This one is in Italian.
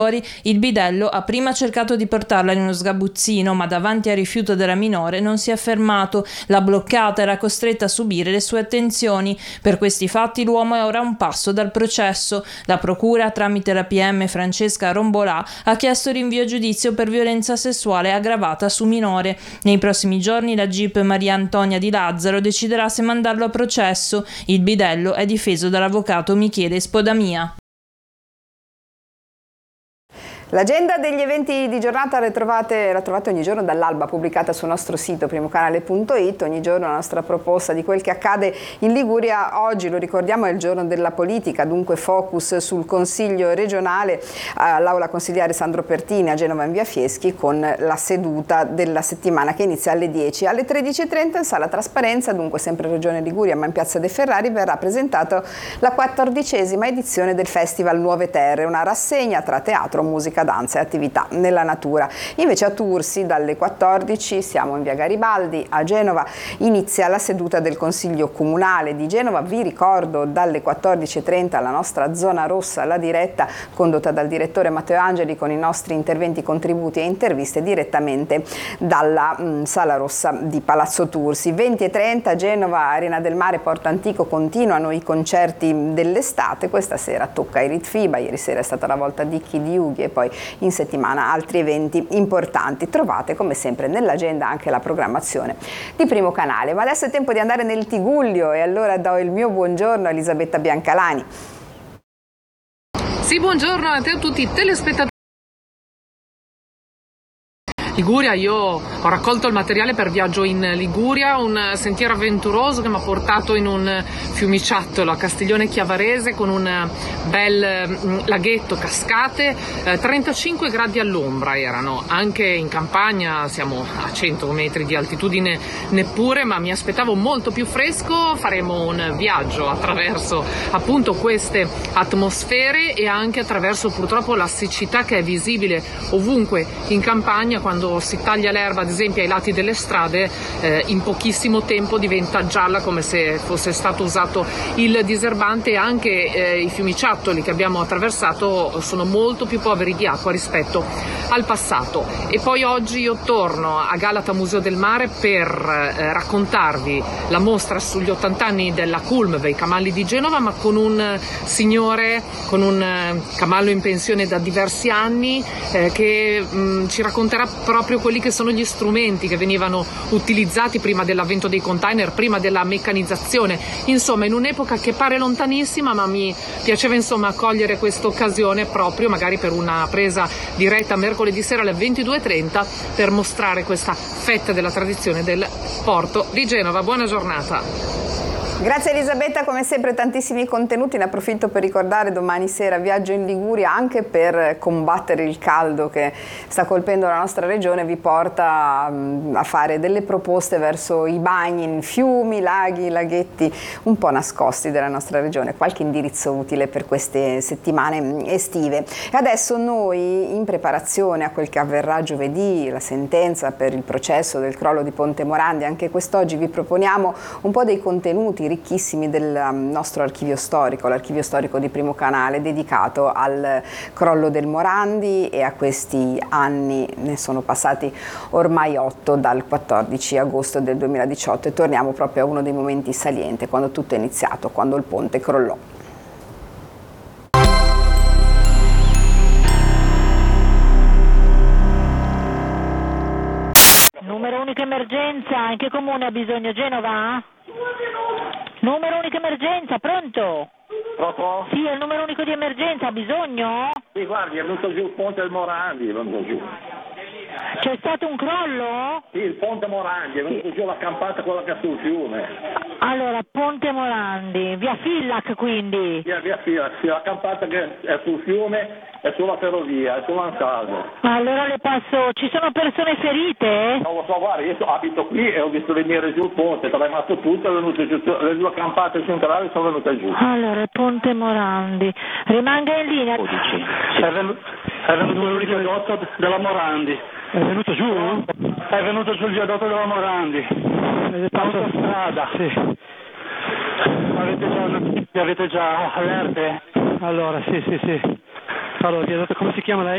Il bidello ha prima cercato di portarla in uno sgabuzzino, ma davanti al rifiuto della minore non si è fermato. L'ha bloccata, era costretta a subire le sue attenzioni. Per questi fatti l'uomo è ora a un passo dal processo. La procura, tramite la PM Francesca Rombolà, ha chiesto rinvio a giudizio per violenza sessuale aggravata su minore. Nei prossimi giorni la GIP Maria Antonia Di Lazzaro deciderà se mandarlo a processo. Il bidello è difeso dall'avvocato Michele Spodamia. L'agenda degli eventi di giornata la trovate ogni giorno dall'alba, pubblicata sul nostro sito primocanale.it. Ogni giorno la nostra proposta di quel che accade in Liguria. Oggi, lo ricordiamo, è il giorno della politica, dunque focus sul Consiglio regionale all'Aula Consigliare Sandro Pertini a Genova in via Fieschi, con la seduta della settimana che inizia alle 10. Alle 13.30 in Sala Trasparenza, dunque sempre Regione Liguria ma in Piazza De Ferrari, verrà presentata la 14ª edizione del Festival Nuove Terre, una rassegna tra teatro, musica, danza e attività nella natura. Invece a Tursi dalle 14, siamo in via Garibaldi a Genova, inizia la seduta del Consiglio Comunale di Genova. Vi ricordo dalle 14.30 la nostra zona rossa, la diretta condotta dal direttore Matteo Angeli con i nostri interventi, contributi e interviste direttamente dalla Sala Rossa di Palazzo Tursi. 20.30 Genova, Arena del Mare, Porto Antico, continuano i concerti dell'estate. Questa sera tocca Irit Fiba, ieri sera è stata la volta di Kid Yugi e poi in settimana altri eventi importanti. Trovate come sempre nell'agenda anche la programmazione di Primo Canale. Ma adesso è tempo di andare nel Tigullio e allora do il mio buongiorno a Elisabetta Biancalani. Sì, buongiorno a te, a tutti i telespettatori. Liguria, io ho raccolto il materiale per Viaggio in Liguria, un sentiero avventuroso che mi ha portato in un fiumiciattolo a Castiglione Chiavarese con un bel laghetto, cascate, 35 gradi all'ombra erano, anche in campagna, siamo a 100 metri di altitudine neppure, ma mi aspettavo molto più fresco. Faremo un viaggio attraverso appunto queste atmosfere e anche attraverso purtroppo la siccità che è visibile ovunque in campagna. Quando si taglia l'erba ad esempio ai lati delle strade, in pochissimo tempo diventa gialla come se fosse stato usato il diserbante. Anche i fiumiciattoli che abbiamo attraversato sono molto più poveri di acqua rispetto al passato. E poi oggi io torno a Galata Museo del Mare per raccontarvi la mostra sugli 80 anni della Culm dei Camalli di Genova, ma con un signore, con un camallo in pensione da diversi anni, che ci racconterà proprio quelli che sono gli strumenti che venivano utilizzati prima dell'avvento dei container, prima della meccanizzazione, insomma in un'epoca che pare lontanissima, ma mi piaceva insomma cogliere questa occasione proprio magari per una presa diretta mercoledì sera alle 22.30 per mostrare questa fetta della tradizione del porto di Genova. Buona giornata. Grazie Elisabetta, come sempre tantissimi contenuti. Ne approfitto per ricordare domani sera Viaggio in Liguria, anche per combattere il caldo che sta colpendo la nostra regione. Vi porta a fare delle proposte verso i bagni in fiumi, laghi, laghetti un po' nascosti della nostra regione, qualche indirizzo utile per queste settimane estive. E adesso noi, in preparazione a quel che avverrà giovedì, la sentenza per il processo del crollo di Ponte Morandi, anche quest'oggi vi proponiamo un po' dei contenuti ricchissimi del nostro archivio storico, l'archivio storico di Primo Canale, dedicato al crollo del Morandi e a questi anni. Ne sono passati ormai 8 dal 14 agosto del 2018 e torniamo proprio a uno dei momenti salienti, quando tutto è iniziato, quando il ponte crollò. Numero unico emergenza, in che comune ha bisogno? Genova? Numero unico emergenza, pronto? Pronto? Sì, è il numero unico di emergenza, ha bisogno? Sì, guardi, è venuto giù il ponte del Morandi, è venuto giù. C'è stato un crollo? Sì, il ponte Morandi, è venuto giù la campata, quella che è sul fiume. Allora, Ponte Morandi, via Fillac quindi? Via Fillac, sì, la campata che è sul fiume è sulla ferrovia, è sull'Ansaldo. Allora le passo, ci sono persone ferite? Non lo so, guarda, io abito qui e ho visto venire giù il ponte, è tremato tutto, è venuto giù, le due campate centrali sono venute giù. Allora, Ponte Morandi, rimanga in linea. 12. È venuto giù il viadotto della Morandi. È venuto giù? È venuto giù il viadotto della Morandi. L'autostrada. Sì. Avete già allerte? Allora, sì. Allora, viadotto, come si chiama lei?